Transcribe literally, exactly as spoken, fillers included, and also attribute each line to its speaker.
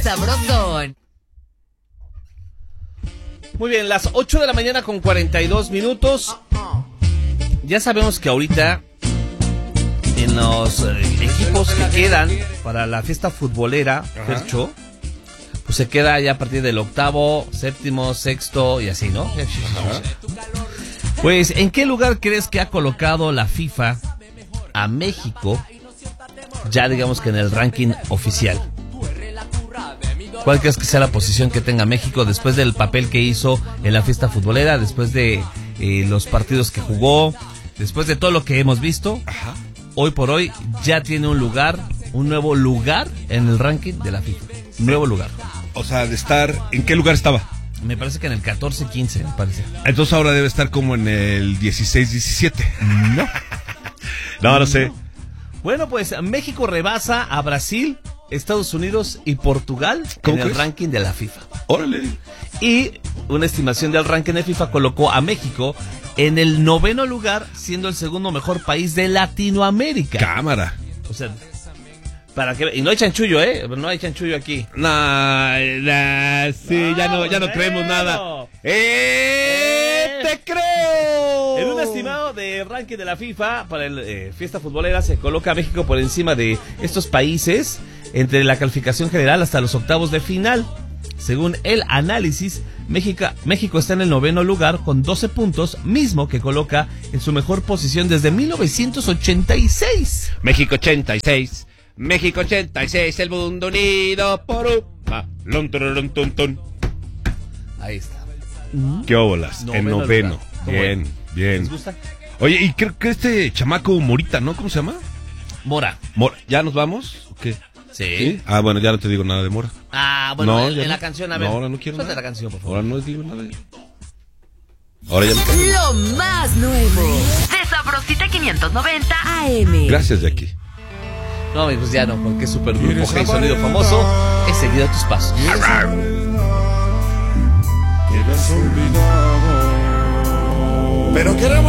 Speaker 1: sabrosón.
Speaker 2: Muy bien, las ocho de la mañana con cuarenta y dos minutos. Ya sabemos que ahorita en los eh, equipos que quedan para la fiesta futbolera, Fercho, pues se queda ya a partir del octavo, séptimo, sexto y así, ¿no? Ajá. Pues, ¿en qué lugar crees que ha colocado la FIFA a México, ya digamos que en el ranking oficial? ¿Cuál crees que sea la posición que tenga México después del papel que hizo en la fiesta futbolera, después de eh, los partidos que jugó, después de todo lo que hemos visto? Ajá. Hoy por hoy ya tiene un lugar, un nuevo lugar en el ranking de la FIFA. Nuevo lugar.
Speaker 3: O sea, de estar, ¿en qué lugar estaba?
Speaker 2: Me parece que en el catorce quince, me parece.
Speaker 3: Entonces ahora debe estar como en el dieciséis diecisiete.
Speaker 2: No.
Speaker 3: No, no sé.
Speaker 2: Bueno, pues México rebasa a Brasil, Estados Unidos y Portugal en el
Speaker 3: es?
Speaker 2: ranking de la FIFA.
Speaker 3: Órale.
Speaker 2: Y una estimación del ranking de FIFA colocó a México en el noveno lugar, siendo el segundo mejor país de Latinoamérica.
Speaker 3: Cámara.
Speaker 2: O sea, para que y no hay chanchullo, ¿eh? No hay chanchullo aquí.
Speaker 3: No, nah, sí, no, ya no, ya no bueno. creemos nada. ¡Eh! ¡Eh! ¡Te creo!
Speaker 2: En un estimado de ranking de la FIFA para el eh, fiesta futbolera se coloca a México por encima de estos países entre la calificación general hasta los octavos de final. Según el análisis, México, México está en el noveno lugar con doce puntos, mismo que coloca en su mejor posición desde mil novecientos ochenta y seis.
Speaker 3: México ochenta y seis. México ochenta y seis, el mundo unido por un balón, tururún, tun, tun.
Speaker 2: Ahí está.
Speaker 3: ¿Qué óbolas? En noveno. Bien, bien.
Speaker 2: ¿Les gusta?
Speaker 3: Oye, y creo que este chamaco Morita, ¿no? ¿Cómo se llama?
Speaker 2: Mora.
Speaker 3: Mora. ¿Ya nos vamos? ¿O qué?
Speaker 2: Sí.
Speaker 3: ¿Sí? Ah, bueno, ya no te digo nada de Mora.
Speaker 2: Ah, bueno,
Speaker 3: no,
Speaker 2: en, en
Speaker 3: no.
Speaker 2: la canción, a ver.
Speaker 3: No, ahora no quiero
Speaker 2: Suelta
Speaker 3: nada.
Speaker 2: la canción, por favor.
Speaker 3: Ahora no digo nada. De... Ahora ya no quiero.
Speaker 1: Lo más nuevo de Sabrosita quinientos noventa A M.
Speaker 3: Gracias, Jackie.
Speaker 2: No, pues ya no, porque es super grupo G, sonido famoso. He seguido tus pasos.
Speaker 4: Pero queremos